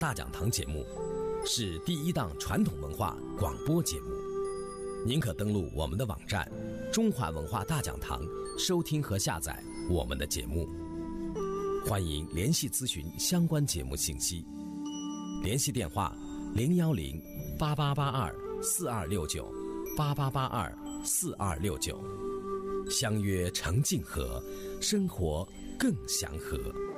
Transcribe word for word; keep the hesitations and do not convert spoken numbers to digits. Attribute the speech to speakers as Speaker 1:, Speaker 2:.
Speaker 1: 大讲堂节目是第一档传统文化广播节目，您可登录我们的网站中华文化大讲堂收听和下载我们的节目。欢迎联系咨询相关节目信息，联系电话零幺零八八八二四二六九八八八二四二六九，相约澄净河，生活更祥和。